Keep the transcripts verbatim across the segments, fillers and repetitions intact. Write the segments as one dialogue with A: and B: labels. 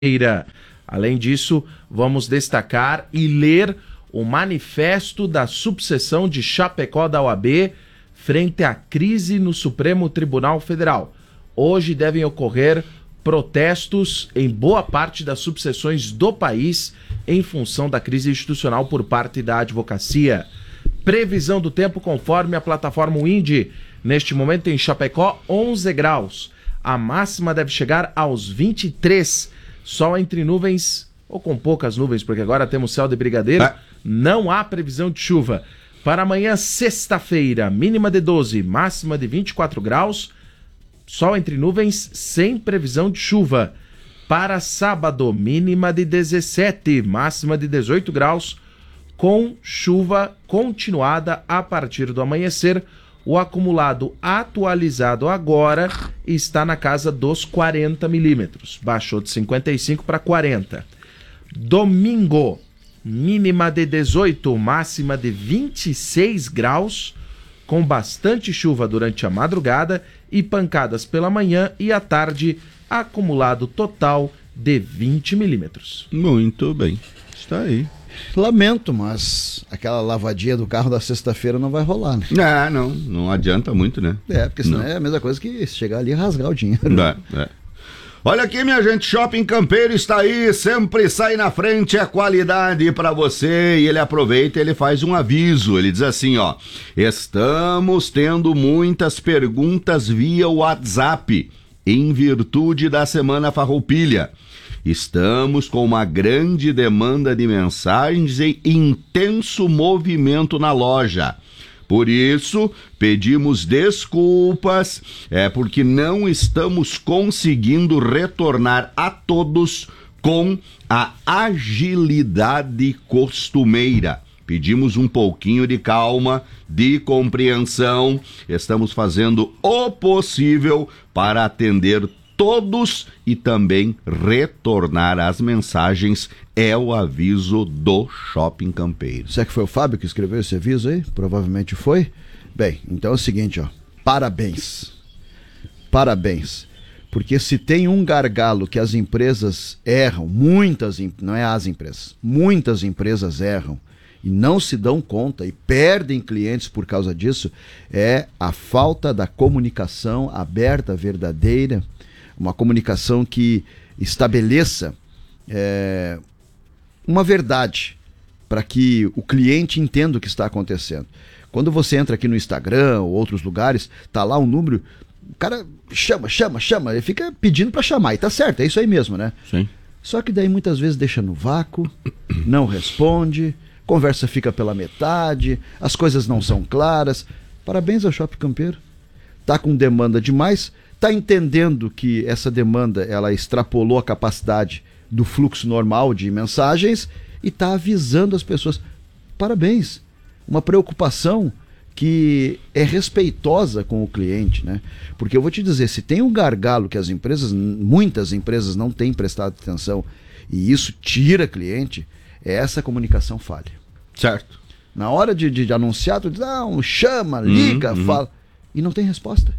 A: Além disso, vamos destacar e ler o manifesto da subseção de Chapecó da O A B frente à crise no Supremo Tribunal Federal. Hoje devem ocorrer protestos em boa parte das subseções do país em função da crise institucional por parte da advocacia. Previsão do tempo conforme a plataforma Windy. Neste momento em Chapecó, onze graus. A máxima deve chegar aos vinte e três. Sol entre nuvens, ou com poucas nuvens, porque agora temos céu de brigadeiro. É. Não há previsão de chuva. Para amanhã, sexta-feira, mínima de doze, máxima de vinte e quatro graus. Sol entre nuvens, sem previsão de chuva. Para sábado, mínima de dezessete, máxima de dezoito graus, com chuva continuada a partir do amanhecer. O acumulado atualizado agora está na casa dos quarenta milímetros. Baixou de cinquenta e cinco para quarenta. Domingo, mínima de dezoito, máxima de vinte e seis graus, com bastante chuva durante a madrugada e pancadas pela manhã e à tarde, acumulado total de vinte milímetros.
B: Muito bem, está aí.
C: Lamento, mas aquela lavadinha do carro da sexta-feira não vai rolar, né?
B: Ah, não, não adianta muito, né?
C: É, porque senão não. É a mesma coisa que chegar ali e rasgar o dinheiro.
B: É, é. Olha aqui, minha gente, Shopping Campeiro está aí, sempre sai na frente, é qualidade para você. E ele aproveita, ele faz um aviso, ele diz assim, ó: estamos tendo muitas perguntas via WhatsApp, em virtude da Semana Farroupilha. Estamos com uma grande demanda de mensagens e intenso movimento na loja. Por isso, pedimos desculpas, é porque não estamos conseguindo retornar a todos com a agilidade costumeira. Pedimos um pouquinho de calma, de compreensão. Estamos fazendo o possível para atender todos e também retornar as mensagens, é o aviso do Shopping Campeiro.
C: Será que foi o Fábio que escreveu esse aviso aí? Provavelmente foi. Bem, então é o seguinte, ó, parabéns, parabéns, porque se tem um gargalo que as empresas erram, muitas, não é as empresas, muitas empresas erram e não se dão conta e perdem clientes por causa disso, é a falta da comunicação aberta, verdadeira, uma comunicação que estabeleça é, uma verdade para que o cliente entenda o que está acontecendo. Quando você entra aqui no Instagram ou outros lugares, tá lá um número, o cara chama, chama, chama, ele fica pedindo para chamar, e tá certo, é isso aí mesmo, né?
B: Sim.
C: Só que daí muitas vezes deixa no vácuo, não responde, conversa fica pela metade, as coisas não são claras. Parabéns ao Shopping Campeiro. Tá com demanda demais, está entendendo que essa demanda ela extrapolou a capacidade do fluxo normal de mensagens e está avisando as pessoas. Parabéns. Uma preocupação que é respeitosa com o cliente, né? Porque eu vou te dizer, se tem um gargalo que as empresas, muitas empresas não têm prestado atenção e isso tira cliente, é essa comunicação falha.
B: Certo.
C: Na hora de, de, de anunciar, tu diz, não, chama, liga, uhum, fala, e não tem resposta.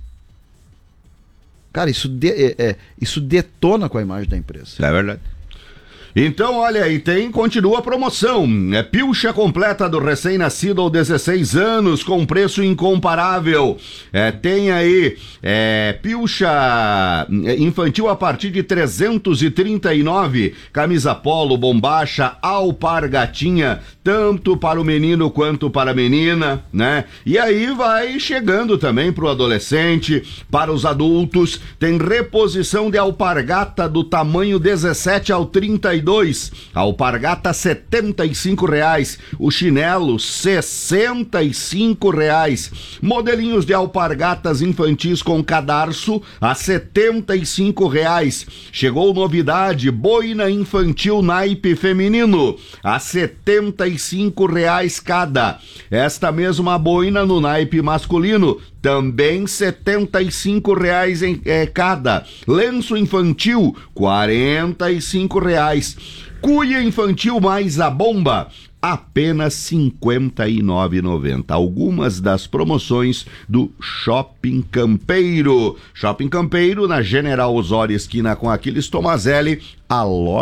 C: Cara, isso, de, é, é, isso detona com a imagem da empresa.
B: É verdade. Então, olha aí, tem, continua a promoção. É pilcha completa do recém-nascido aos dezesseis anos, com preço incomparável. É, tem aí é, pilcha infantil a partir de trezentos e trinta e nove, camisa polo, bombacha, alpargatinha, tanto para o menino quanto para a menina, né? E aí vai chegando também para o adolescente, para os adultos. Tem reposição de alpargata do tamanho dezessete ao trinta e dois, alpargata setenta e cinco reais, o chinelo sessenta e cinco reais, modelinhos de alpargatas infantis com cadarço a setenta e cinco reais. Chegou novidade, boina infantil naipe feminino a setenta e cinco reais cada. Esta mesma boina no naipe masculino também setenta e cinco reais em é, cada. Lenço infantil quarenta e cinco reais. Cuia infantil mais a bomba apenas cinquenta e nove reais e noventa centavos. Algumas das promoções do Shopping Campeiro. Shopping Campeiro, na General Osório, esquina com Aquiles Tomazelli, a loja